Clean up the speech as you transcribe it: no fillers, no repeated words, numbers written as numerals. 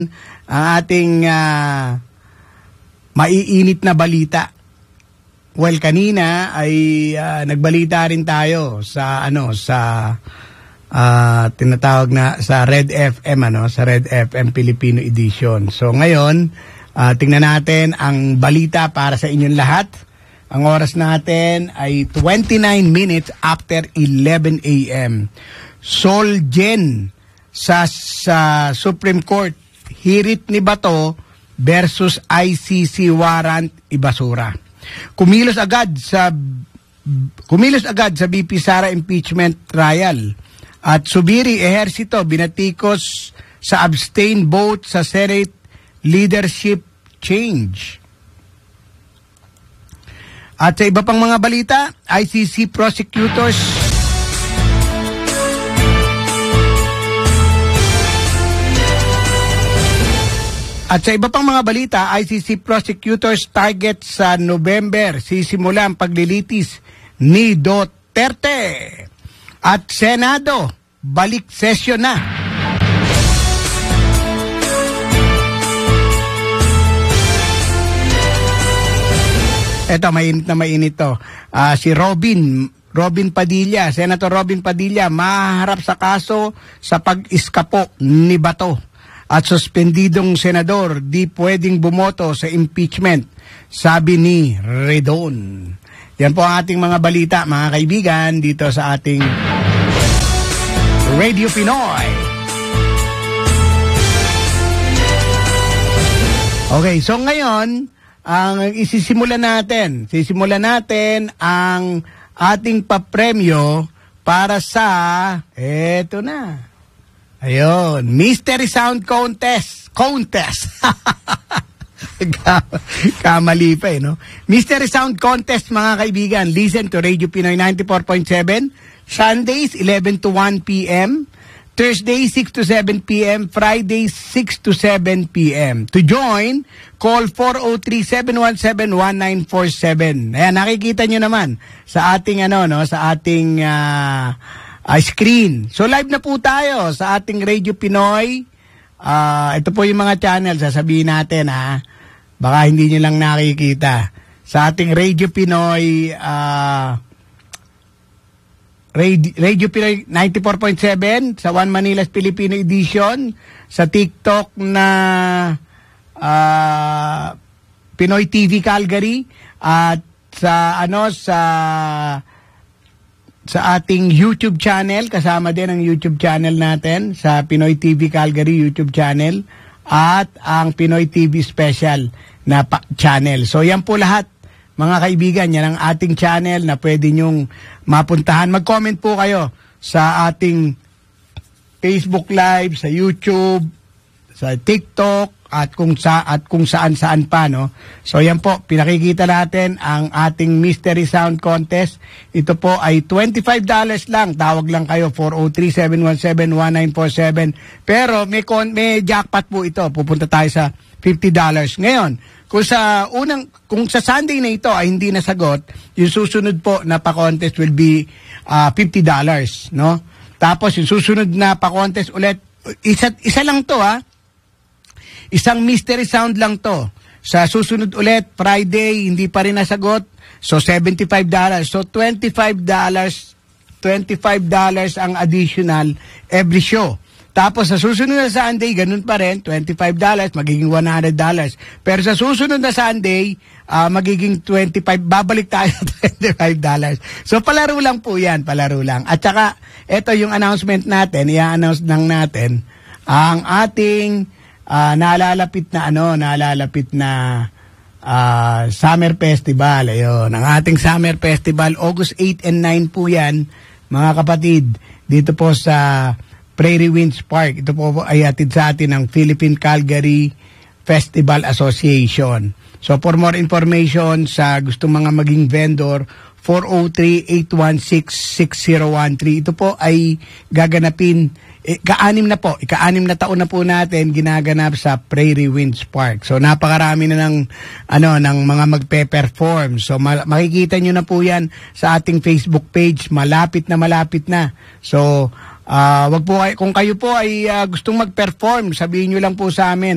ang ating maiinit na balita. Well, kanina ay nagbalita rin tayo sa tinatawag na sa Red FM, sa Red FM Filipino Edition. So ngayon, tingnan natin ang balita para sa inyong lahat. Ang oras natin ay 29 minutes after 11 a.m. Solgen sa Supreme Court, hirit ni Bato versus ICC warrant ibasura. Kumilos agad sa BP Sara impeachment trial at Subiri Ejercito binatikos sa abstain vote sa Senate leadership change. At sa iba pang mga balita, ICC prosecutors target sa November sisimula ang paglilitis ni Duterte. At Senado, balik sesyon na. Eto, mainit na mainit to. Si Robin Padilla, Senator Robin Padilla, maharap sa kaso sa pag-iskapo ni Bato. At suspendidong senador, di pwedeng bumoto sa impeachment, sabi ni Redon. Yan po ang ating mga balita, mga kaibigan, dito sa ating Radio Pinoy. Okay, so ngayon, ang sisimulan natin ang ating papremyo para sa, eto na. Ayun, Mystery Sound Contest. Kamali pa no? Mystery Sound Contest, mga kaibigan. Listen to Radio Pinoy 94.7. Sundays, 11 to 1 p.m. Thursday, 6 to 7 p.m. Friday, 6 to 7 p.m. To join, call 403-717-1947. Ayan, nakikita nyo naman sa ating sa ating screen. So live na po tayo sa ating Radio Pinoy. Ito po yung mga channel, sasabihin natin baka hindi nyo lang nakikita. Sa ating Radio Pinoy, Radio Pinoy 94.7 sa One Manila's Filipino Edition, sa TikTok na Pinoy TV Calgary, at sa ating YouTube channel, kasama din ang YouTube channel natin sa Pinoy TV Calgary YouTube channel, at ang Pinoy TV Special na channel. So yan po lahat, mga kaibigan, yan ang ating channel na pwede nyong mapuntahan. Mag-comment po kayo sa ating Facebook Live, sa YouTube, sa TikTok, at kung saan pa, no? So yan po, pinakikita natin ang ating Mystery Sound Contest. Ito po ay $25 lang. Tawag lang kayo, 403-717-1947. Pero may jackpot po ito. Pupunta tayo sa $50. Ngayon, kung sa Sunday na ito ay hindi nasagot, yung susunod po na pa-contest will be $50, no? Tapos yung susunod na pa-contest ulit, isa lang to, isang mystery sound lang to. Sa susunod ulit, Friday, hindi pa rin nasagot, so $75. So $25 ang additional every show. Tapos sa susunod na Sunday, ganun pa rin, $25, magiging $100. Pero sa susunod na Sunday, magiging 25, babalik tayo sa $25. So palaro lang po yan, palaro lang. At saka, ito yung announcement natin, i-announce lang natin, ang ating nalalapit na Summer Festival. Ayun, ang ating Summer Festival, August 8 and 9 po yan, mga kapatid, dito po sa Prairie Winds Park. Ito po ay atid sa atin ng Philippine Calgary Festival Association. So for more information, sa gustong mga maging vendor, 403-816-6013. Ito po ay gaganapin, ika-6 na taon na po natin ginaganap sa Prairie Winds Park. So napakarami na ng mga magpe-perform. So makikita nyo na po yan sa ating Facebook page. Malapit na. So wag po, kung kayo po ay gustong mag-perform, sabihin nyo lang po sa amin.